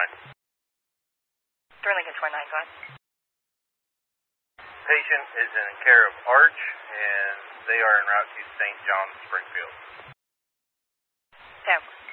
3 Lincoln 29, go ahead. Patient is in care of Arch, and they are en route to St. John, Springfield. Sam.